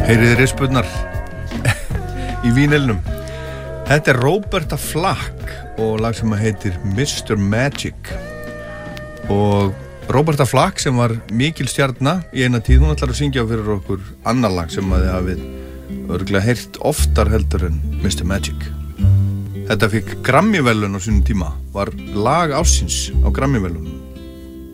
Heyriði rispurnar í vínilnum. Þetta Roberta Flack og lag sem heitir Mr. Magic. Og Roberta Flack sem var mikil stjarna í eina tíð, hún ætlar að syngja fyrir okkur annar lag sem þið hafið örugglega heyrt oftar heldur en Mr. Magic. Þetta fikk Grammy-verðlaun á sínum tíma, var lag ársins á Grammy-verðlaunum.